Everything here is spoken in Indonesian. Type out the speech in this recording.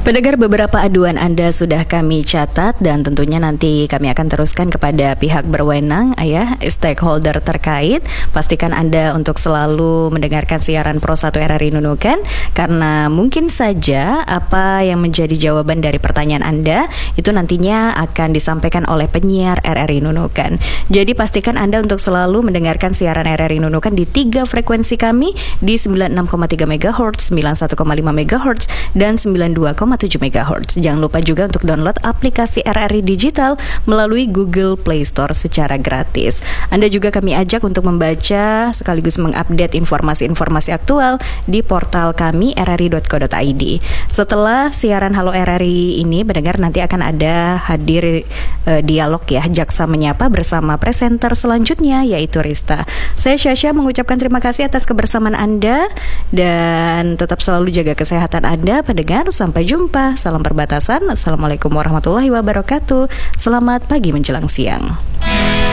Pendengar, beberapa aduan Anda sudah kami catat dan tentunya nanti kami akan teruskan kepada pihak berwenang, stakeholder terkait. Pastikan Anda untuk selalu mendengarkan siaran Pro 1 RRI Nunukan, karena mungkin saja apa yang menjadi jawaban dari pertanyaan Anda itu nantinya akan disampaikan oleh penyiar RRI Nunukan. Jadi pastikan Anda untuk selalu mendengarkan siaran RRI Nunukan di 3 frekuensi kami, di 96,3 MHz, 91,5 MHz, dan 92,7 MHz. Jangan lupa juga untuk download aplikasi RRI Digital melalui Google Play Store secara gratis. Anda juga kami ajak untuk membaca sekaligus mengupdate informasi-informasi aktual di portal kami rri.co.id. Setelah siaran Halo RRI ini, pendengar, nanti akan ada hadir dialog Jaksa Menyapa bersama presenter selanjutnya, yaitu Rista. Saya Syasha mengucapkan terima kasih atas kebersamaan Anda dan tetap selalu jaga kesehatan Anda, pendengar. Sampai jumpa. Salam perbatasan. Assalamualaikum warahmatullahi wabarakatuh. Selamat pagi menjelang siang.